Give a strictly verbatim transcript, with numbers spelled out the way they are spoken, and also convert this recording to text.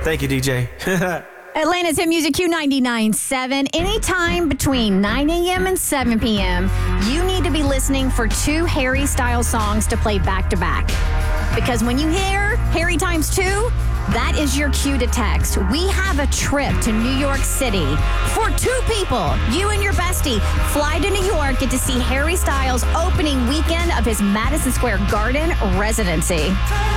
Thank you, D J. Atlanta's Hit Music Q ninety-nine point seven. Anytime between nine a.m. and seven p.m., you need to be listening for two Harry Styles songs to play back-to-back. Because when you hear Harry times two, that is your cue to text. We have a trip to New York City for two people. You and your bestie fly to New York, get to see Harry Styles opening weekend of his Madison Square Garden residency.